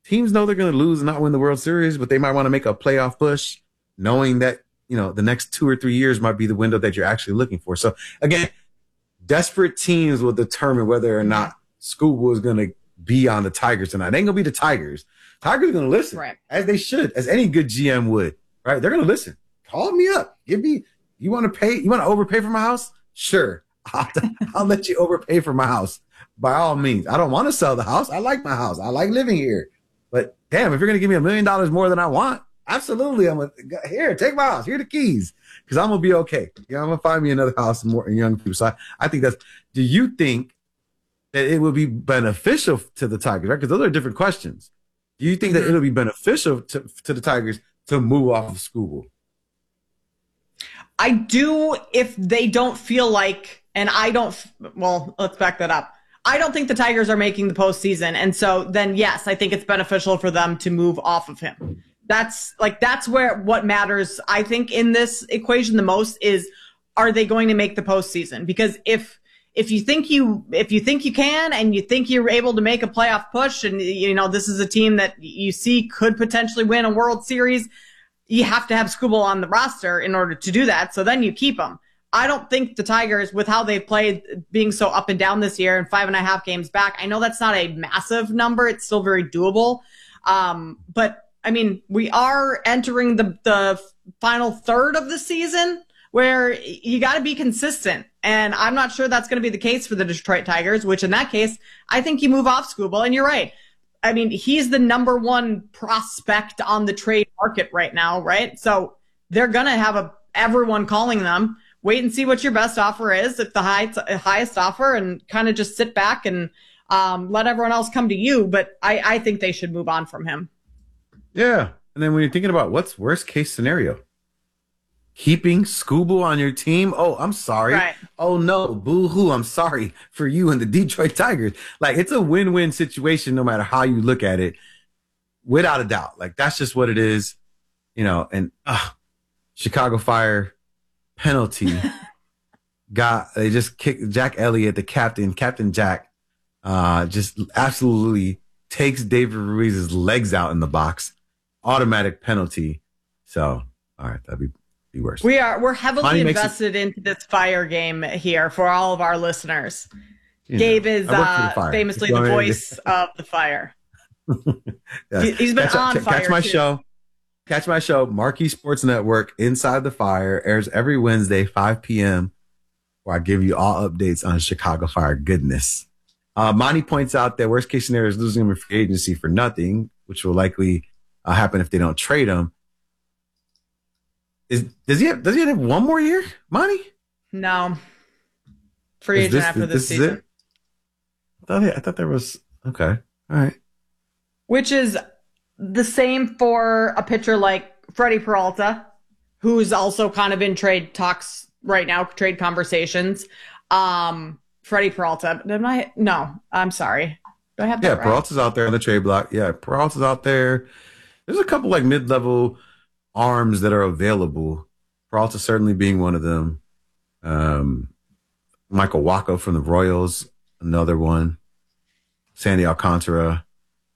teams know they're going to lose and not win the World Series, but they might want to make a playoff push, knowing that, the next 2 or 3 years might be the window that you're actually looking for. So again, desperate teams will determine whether or not Scooble is going to be on the Tigers tonight. It ain't going to be the Tigers. Tigers are going to listen, right, as they should, as any good GM would, right? They're going to listen. Call me up. You want to overpay for my house? Sure. I'll let you overpay for my house by all means. I don't want to sell the house. I like my house. I like living here. But damn, if you're going to give me $1 million more than I want, absolutely. Here, take my house. Here are the keys. Because I'm going to be okay. I'm going to find me another house and more young people. So I think do you think that it would be beneficial to the Tigers, right? Because those are different questions. Do you think that it'll be beneficial to the Tigers to move off of Scooble? I do, if they don't feel like, and I don't, well, let's back that up. I don't think the Tigers are making the postseason. And so then, yes, I think it's beneficial for them to move off of him. That's where what matters, I think, in this equation the most is, are they going to make the postseason? Because if you think you can, and you think you're able to make a playoff push, and this is a team that you see could potentially win a World Series, you have to have Scooble on the roster in order to do that. So then you keep him. I don't think the Tigers, with how they've played, being so up and down this year and 5.5 games back, I know that's not a massive number. It's still very doable. But I mean, we are entering the final third of the season where you got to be consistent. And I'm not sure that's going to be the case for the Detroit Tigers, which in that case, I think you move off Scooble. And you're right. I mean, he's the number one prospect on the trade market right now, right? So they're going to have everyone calling them. Wait and see what your best offer is, if the highest offer, and kind of just sit back and let everyone else come to you. But I think they should move on from him. Yeah. And then when you're thinking about what's worst case scenario, keeping Scooble on your team. Oh, I'm sorry. Right. Oh no, boo hoo. I'm sorry for you and the Detroit Tigers. Like, it's a win-win situation no matter how you look at it, without a doubt. Like, that's just what it is, and Chicago Fire penalty they just kicked Jack Elliott, the Captain Jack, just absolutely takes David Ruiz's legs out in the box. Automatic penalty. So, all right, that'd be worse. We're heavily invested into this Fire game here for all of our listeners. Gabe is famously the voice of the Fire. Yes. He's been on Fire. Catch my show, Marquee Sports Network, Inside the Fire, airs every Wednesday, 5 p.m., where I give you all updates on Chicago Fire goodness. Monty points out that worst case scenario is losing him in free agency for nothing, which will likely happen if they don't trade him. Does he have one more year, Monty? No. Free agent after this season. I thought there was, okay. All right. Which is the same for a pitcher like Freddie Peralta, who's also kind of in trade talks right now, trade conversations. Freddie Peralta. No, I'm sorry. Do I have that right? Peralta's out there on the trade block. Yeah, Peralta's out there. There's a couple like mid-level arms that are available. Peralta certainly being one of them. Michael Wacha from the Royals, another one. Sandy Alcantara.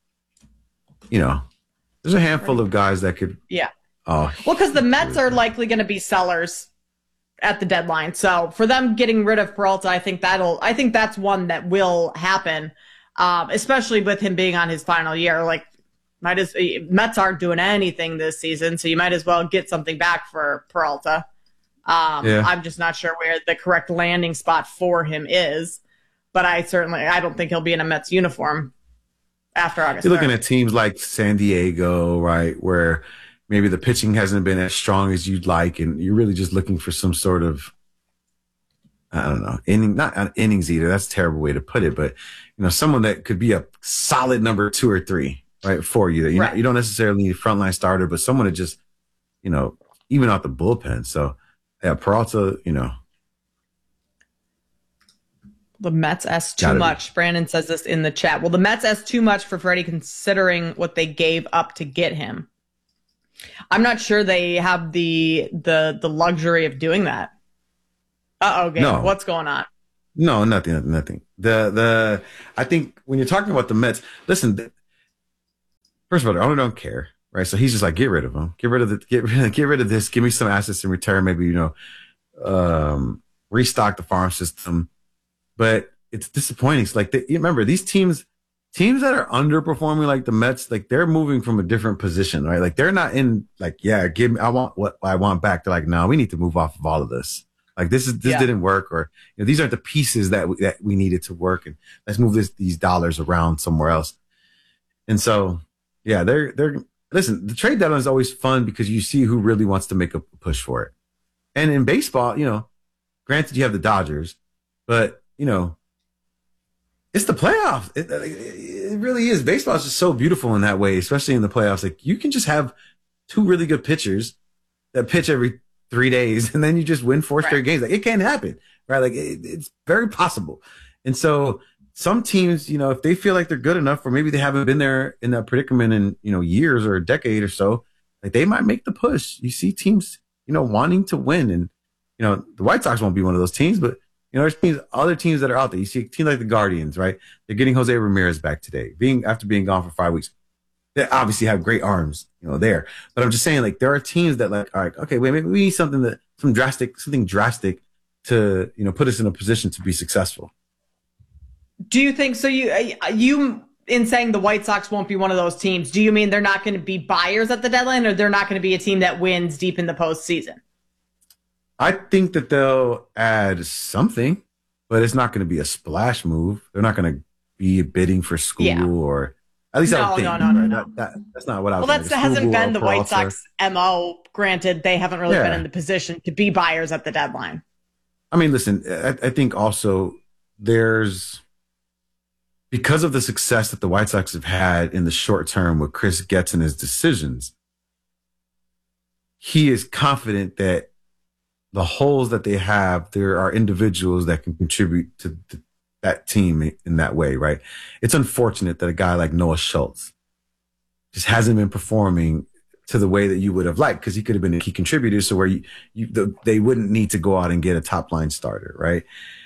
There's a handful of guys that could. Yeah. Oh, well, because the Mets are likely going to be sellers at the deadline. So for them getting rid of Peralta, I think that's one that will happen, especially with him being on his final year. Like, Mets aren't doing anything this season, so you might as well get something back for Peralta. I'm just not sure where the correct landing spot for him is, but I don't think he'll be in a Mets uniform after August. You're looking at teams like San Diego, right, where maybe the pitching hasn't been as strong as you'd like, and you're really just looking for some sort of, I don't know, not innings eater. That's a terrible way to put it, but someone that could be a solid number 2 or 3, right, for you. You don't necessarily need a frontline starter, but someone to just, even out the bullpen. So, yeah, Peralta, The Mets asked too much. Brandon says this in the chat. Well, the Mets asked too much for Freddie considering what they gave up to get him. I'm not sure they have the luxury of doing that. Gabe, no. What's going on? No, nothing. I think when you're talking about the Mets, listen, first of all, the owner don't care, right? So he's just like, get rid of him, get rid of this, give me some assets in return, maybe restock the farm system. But it's disappointing. It's like you remember these teams that are underperforming, like the Mets, like they're moving from a different position, right? Like they're not in like, yeah, give me, I want what I want back. They're like, no, we need to move off of all of this. Like this didn't work, or these aren't the pieces that we needed to work, and let's move these dollars around somewhere else. And so, yeah, they're listen. The trade deadline is always fun because you see who really wants to make a push for it. And in baseball, granted you have the Dodgers, but it's the playoffs. It really is. Baseball is just so beautiful in that way, especially in the playoffs. Like you can just have two really good pitchers that pitch every 3 days, and then you just win 4 straight games. Like it can happen, right? Like it's very possible. And so some teams, if they feel like they're good enough, or maybe they haven't been there in that predicament in, years or a decade or so, like they might make the push. You see teams, wanting to win, and, the White Sox won't be one of those teams, but there's other teams that are out there. You see a team like the Guardians, right? They're getting Jose Ramirez back today, after being gone for 5 weeks. They obviously have great arms, there. But I'm just saying, like, there are teams that like, all right, okay, wait, maybe we need something drastic to, put us in a position to be successful. Do you think so? You in saying the White Sox won't be one of those teams, do you mean they're not going to be buyers at the deadline, or they're not going to be a team that wins deep in the postseason? I think that they'll add something, but it's not going to be a splash move. They're not going to be bidding for school or at least I don't think. No. That's not what I was Well, that hasn't been the White Sox MO. Granted, they haven't really been in the position to be buyers at the deadline. I mean, listen, I think also because of the success that the White Sox have had in the short term with Chris Getz and his decisions, he is confident that the holes that they have, there are individuals that can contribute to that team in that way, right? It's unfortunate that a guy like Noah Schultz just hasn't been performing to the way that you would have liked, because he could have been a key contributor, so where they wouldn't need to go out and get a top line starter, right?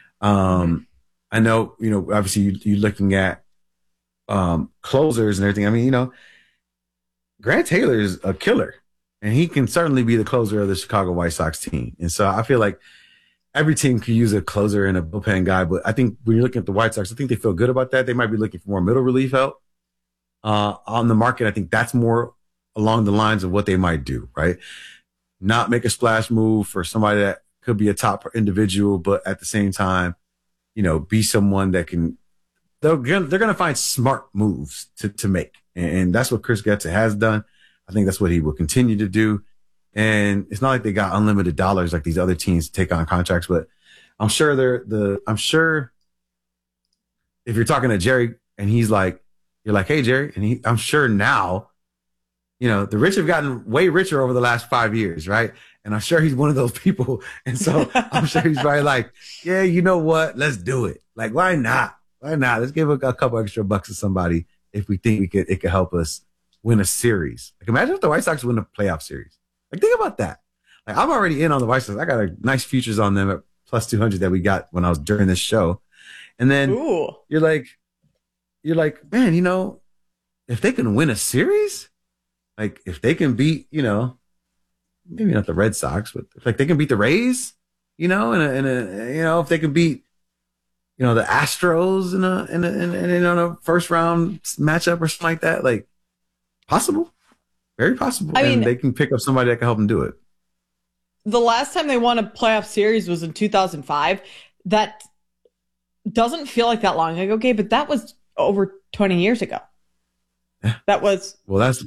I know, obviously you're looking at closers and everything. I mean, Grant Taylor is a killer, and he can certainly be the closer of the Chicago White Sox team. And so I feel like every team could use a closer and a bullpen guy. But I think when you're looking at the White Sox, I think they feel good about that. They might be looking for more middle relief help on the market. I think that's more along the lines of what they might do, right? Not make a splash move for somebody that could be a top individual, but at the same time, be someone that they're going to find smart moves to make. And that's what Chris Getz has done. I think that's what he will continue to do. And it's not like they got unlimited dollars like these other teams to take on contracts, but I'm sure I'm sure if you're talking to Jerry and you're like, hey, Jerry, and I'm sure now, the rich have gotten way richer over the last 5 years, right? And I'm sure he's one of those people. And so I'm sure he's probably like, yeah, you know what? Let's do it. Like, why not? Why not? Let's give a couple extra bucks to somebody if we think it could help us win a series. Like, imagine if the White Sox win a playoff series. Like, think about that. Like, I'm already in on the White Sox. I got a nice futures on them at plus 200 that we got when I was during this show. And then you're like, man, if they can win a series, like if they can beat, maybe not the Red Sox, but if they can beat the Rays, if they can beat, the Astros in a first round matchup or something like that, like possible, very possible. I mean, they can pick up somebody that can help them do it. The last time they won a playoff series was in 2005. That doesn't feel like that long ago, Gabe, but that was over 20 years ago. Yeah. That was. Well, that's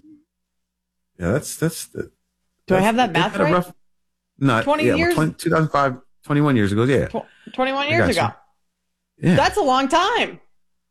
the. Do I have that math right? 20 years? 2005, 21 years ago, yeah. 21 years ago. Yeah. That's a long time.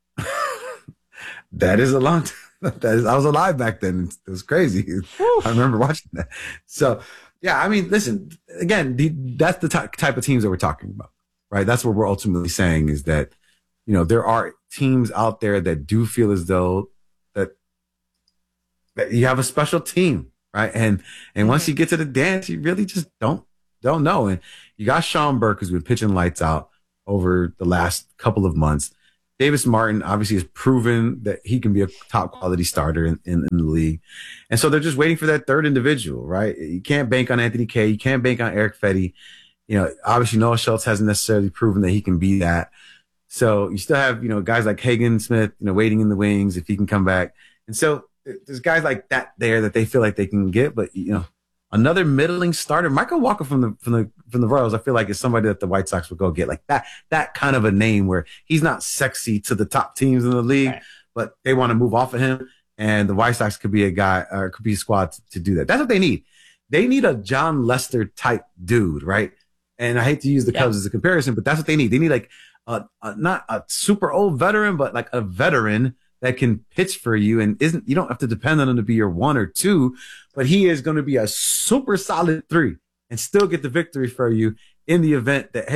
That is a long time. I was alive back then. It was crazy. Whew. I remember watching that. So, yeah, I mean, listen, again, that's the type of teams that we're talking about, right? That's what we're ultimately saying is that, there are teams out there that do feel as though that you have a special team. Right. And once you get to the dance, you really just don't know. And you got Sean Burke, who's been pitching lights out over the last couple of months. Davis Martin obviously has proven that he can be a top quality starter in the league. And so they're just waiting for that third individual, right? You can't bank on Anthony Kay. You can't bank on Eric Fetty. Obviously Noah Schultz hasn't necessarily proven that he can be that. So you still have, guys like Hagen Smith, waiting in the wings if he can come back. And so there's guys like that there that they feel like they can get, but another middling starter, Michael Walker from the Royals, I feel like is somebody that the White Sox would go get, like that kind of a name where he's not sexy to the top teams in the league, right, but they want to move off of him, and the White Sox could be a guy or could be a squad to do that. That's what they need. They need a John Lester type dude, right? And I hate to use the Cubs as a comparison, but that's what they need. They need like not a super old veteran, but like a veteran that can pitch for you and you don't have to depend on him to be your 1 or 2, but he is going to be a super solid 3 and still get the victory for you in the event that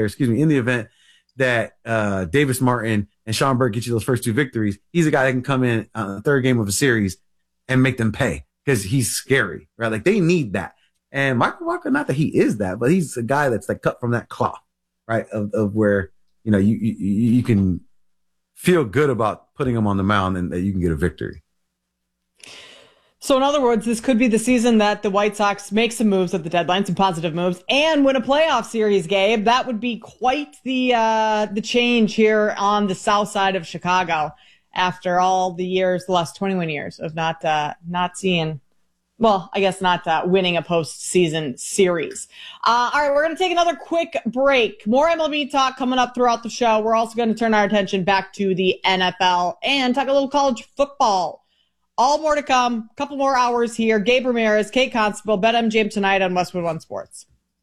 Davis Martin and Sean Burke get you those first 2 victories. He's a guy that can come in on the third game of a series and make them pay because he's scary, right? Like they need that. And Michael Walker, not that he is that, but he's a guy that's like cut from that cloth, right? Of where, you can feel good about putting him on the mound and that you can get a victory. So in other words, this could be the season that the White Sox make some moves at the deadline, some positive moves, and win a playoff series, Gabe. That would be quite the change here on the south side of Chicago after all the years, the last 21 years of not seeing, well, I guess not winning a postseason series. All right, we're going to take another quick break. More MLB talk coming up throughout the show. We're also going to turn our attention back to the NFL and talk a little college football. All more to come. A couple more hours here. Gabe Ramirez, Kate Constable, BetMGM tonight on Westwood One Sports.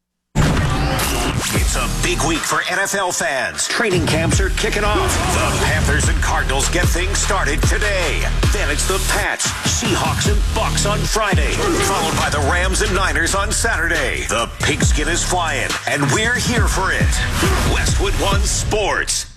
It's a big week for NFL fans. Training camps are kicking off. The Panthers and Cardinals get things started today. Then it's the Pats, Seahawks, and Bucks on Friday, followed by the Rams and Niners on Saturday. The pigskin is flying, and we're here for it. Westwood One Sports.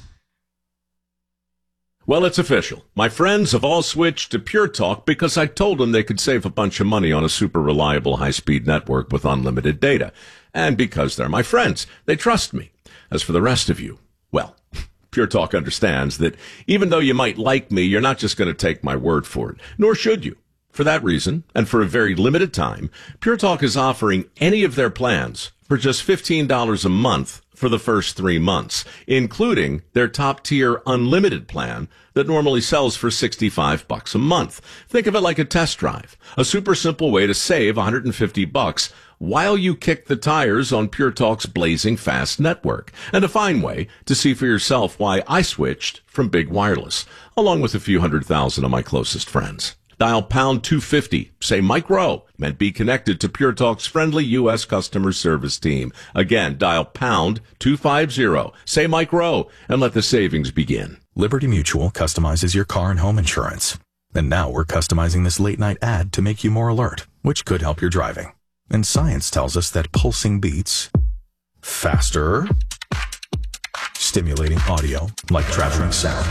Well, it's official. My friends have all switched to Pure Talk because I told them they could save a bunch of money on a super reliable high-speed network with unlimited data. And because they're my friends, they trust me. As for the rest of you, well, Pure Talk understands that even though you might like me, you're not just going to take my word for it, nor should you. For that reason, and for a very limited time, Pure Talk is offering any of their plans for just $15 a month for the first 3 months, including their top-tier unlimited plan that normally sells for $65 a month. Think of it like a test drive, a super simple way to save $150 while you kick the tires on Pure Talk's blazing fast network, and a fine way to see for yourself why I switched from Big Wireless, along with a few 100,000 of my closest friends. Dial pound 250, say Mike Rowe, and be connected to Pure Talk's friendly U.S. customer service team. Again, dial pound 250, say Mike Rowe, and let the savings begin. Liberty Mutual customizes your car and home insurance. And now we're customizing this late-night ad to make you more alert, which could help your driving. And science tells us that pulsing beats faster, stimulating audio like traveling sound,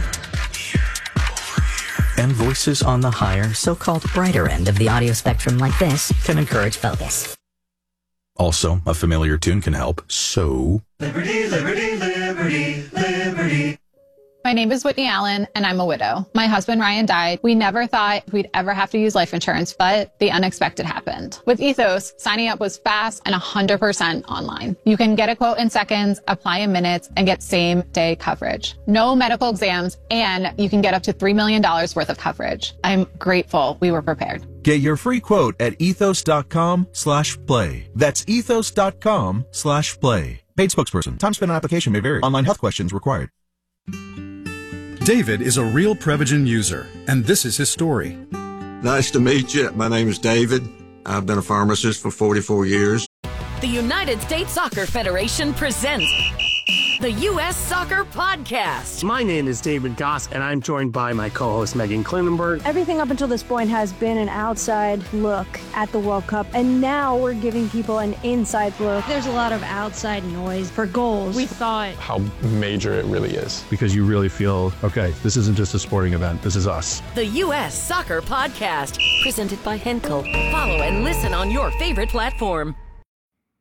and voices on the higher, so-called brighter end of the audio spectrum like this can encourage focus. Also, a familiar tune can help, so... Liberty, liberty, liberty, liberty. My name is Whitney Allen, and I'm a widow. My husband, Ryan, died. We never thought we'd ever have to use life insurance, but the unexpected happened. With Ethos, signing up was fast and 100% online. You can get a quote in seconds, apply in minutes, and get same-day coverage. No medical exams, and you can get up to $3 million worth of coverage. I'm grateful we were prepared. Get your free quote at ethos.com/play. That's ethos.com/play. Paid spokesperson. Time spent on application may vary. Online health questions required. David is a real Prevagen user, and this is his story. Nice to meet you. My name is David. I've been a pharmacist for 44 years. The United States Soccer Federation presents the U.S. Soccer Podcast. My name is David Goss, and I'm joined by my co-host Megan Klinenberg. Everything up until this point has been an outside look at the World Cup, and now we're giving people an inside look. There's a lot of outside noise for goals. We thought how major it really is. Because you really feel, okay, this isn't just a sporting event, this is us. The U.S. Soccer Podcast, presented by Henkel. Follow and listen on your favorite platform.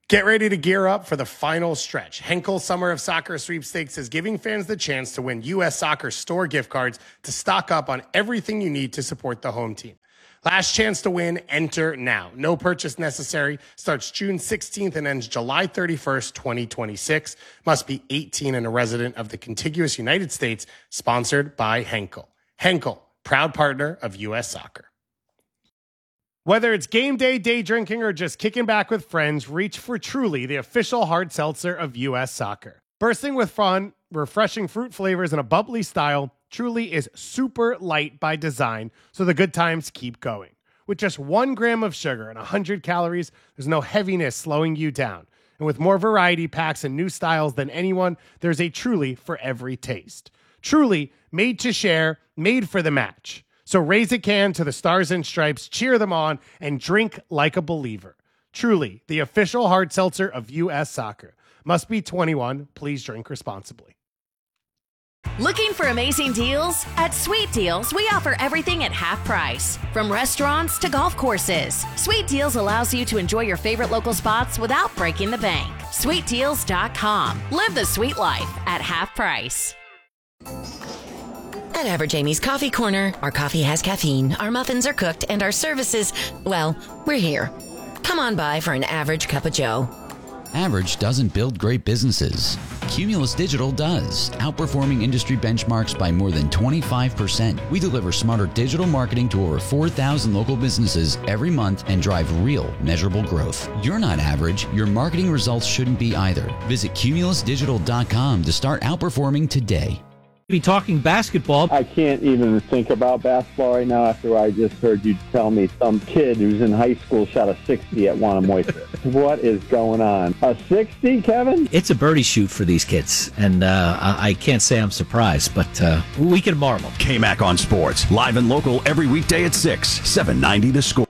Get ready to gear up for the final stretch. Henkel Summer of Soccer Sweepstakes is giving fans the chance to win U.S. Soccer store gift cards to stock up on everything you need to support the home team. Last chance to win, enter now. No purchase necessary. Starts June 16th and ends July 31st, 2026. Must be 18 and a resident of the contiguous United States. Sponsored by Henkel. Henkel, proud partner of U.S. Soccer. Whether it's game day, day drinking, or just kicking back with friends, reach for Truly, the official hard seltzer of U.S. Soccer. Bursting with fun, refreshing fruit flavors, and a bubbly style, Truly is super light by design, so the good times keep going. With just 1 gram of sugar and 100 calories, there's no heaviness slowing you down. And with more variety packs and new styles than anyone, there's a Truly for every taste. Truly, made to share, made for the match. So raise a can to the Stars and Stripes, cheer them on, and drink like a believer. Truly, the official hard seltzer of U.S. Soccer. Must be 21. Please drink responsibly. Looking for amazing deals? At Sweet Deals, we offer everything at half price. From restaurants to golf courses, Sweet Deals allows you to enjoy your favorite local spots without breaking the bank. SweetDeals.com. Live the sweet life at half price. At Average Amy's Coffee Corner, our coffee has caffeine, our muffins are cooked, and our services, well, we're here. Come on by for an average cup of joe. Average doesn't build great businesses. Cumulus Digital does, outperforming industry benchmarks by more than 25%. We deliver smarter digital marketing to over 4,000 local businesses every month and drive real, measurable growth. You're not average. Your marketing results shouldn't be either. Visit cumulusdigital.com to start outperforming today. Be talking basketball. I can't even think about basketball right now after I just heard you tell me some kid who's in high school shot a 60 at Wannamoisa. What is going on? A 60, Kevin? It's a birdie shoot for these kids, and I can't say I'm surprised, but we can marvel. KMAC on Sports, live and local every weekday at 6, 790 The Score.